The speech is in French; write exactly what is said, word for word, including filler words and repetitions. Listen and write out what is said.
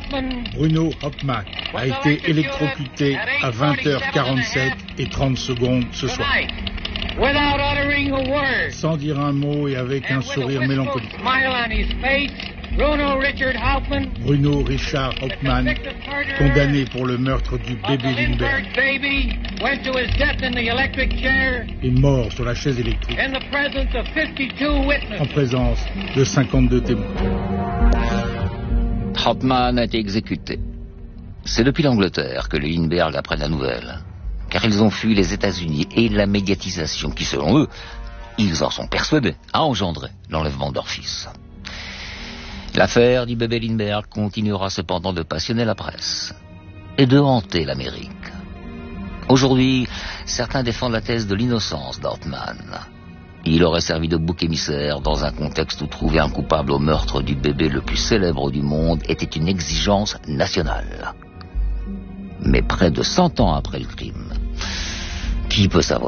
Bruno Hauptmann a été électrocuté à vingt heures quarante-sept et trente secondes ce soir. Sans dire un mot et avec un sourire mélancolique. Bruno Richard Hauptmann, condamné pour le meurtre du bébé Lindbergh, est mort sur la chaise électrique en présence de cinquante-deux témoins. Hauptmann a été exécuté. C'est depuis l'Angleterre que les Lindbergh apprennent la nouvelle, car ils ont fui les États-Unis et la médiatisation qui, selon eux, ils en sont persuadés, a engendré l'enlèvement de leur fils. L'affaire du bébé Lindbergh continuera cependant de passionner la presse et de hanter l'Amérique. Aujourd'hui, certains défendent la thèse de l'innocence d'Hauptmann. Il aurait servi de bouc émissaire dans un contexte où trouver un coupable au meurtre du bébé le plus célèbre du monde était une exigence nationale. Mais près de cent ans après le crime, qui peut savoir ?